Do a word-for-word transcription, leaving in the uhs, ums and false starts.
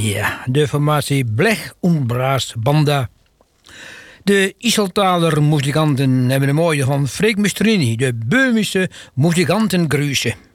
Ja, de formatie Blech und Brass Banda. De Iseltaler muzikanten hebben een mooie van Freek Mustrini, de Böhmische muzikantengrüße.